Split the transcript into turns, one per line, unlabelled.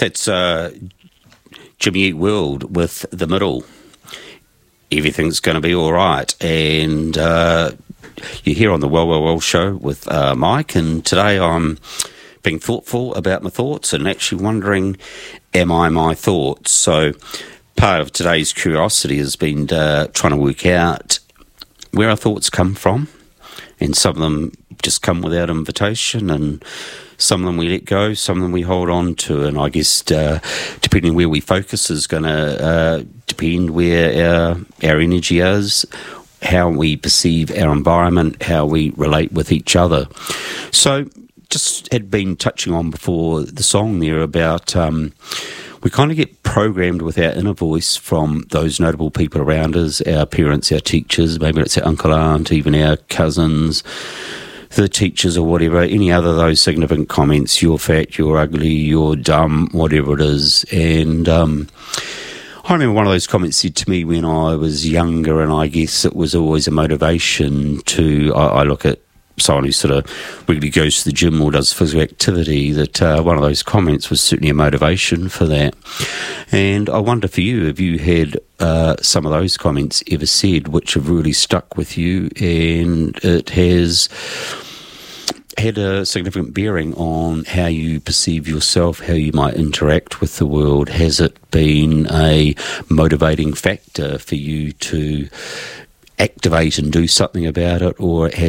That's Jimmy Eat World with The Middle. Everything's going to be all right. And you're here on the Well show with Mike, and today I'm being thoughtful about my thoughts and actually wondering, am I my thoughts? So part of today's curiosity has been trying to work out where our thoughts come from, and some of them just come without invitation, and some of them we let go, some of them we hold on to, and I guess depending where we focus is going to depend where our energy is, how we perceive our environment, how we relate with each other. So just had been touching on before the song there about we kind of get programmed with our inner voice from those notable people around us, our parents, our teachers, maybe it's our uncle, aunt, even our cousins, the teachers or whatever, any other of those significant comments, you're fat, you're ugly, you're dumb, whatever it is. And I remember one of those comments said to me when I was younger, and I guess it was always a motivation to, I look at someone who sort of regularly goes to the gym or does physical activity, that one of those comments was certainly a motivation for that. And I wonder for you, have you had some of those comments ever said which have really stuck with you, and it has had a significant bearing on how you perceive yourself, how you might interact with the world? Has it been a motivating factor for you to activate and do something about it, or has